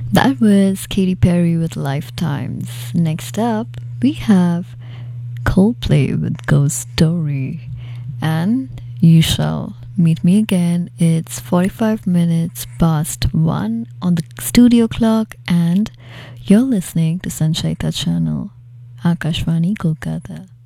That was Katy Perry with Lifetimes. Next up, we have Coldplay with Ghost Story. And you shall meet me again. It's 45 minutes past 1 on the studio clock, and you're listening to Sanchaita Channel, Akashvani Kolkata.